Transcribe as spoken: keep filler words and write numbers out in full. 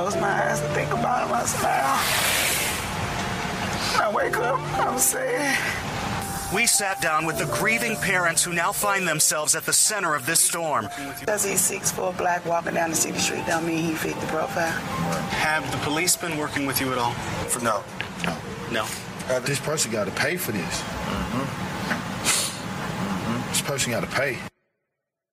close my eyes and think about him, I smile. I wake up, I'm sad. We sat down with the grieving parents who now find themselves at the center of this storm. Because he's six foot four black walking down the city street don't mean he fit the profile. Have the police been working with you at all? For no. No. No. Uh, this person got to pay for this. Mm-hmm. Mm-hmm. This person got to pay.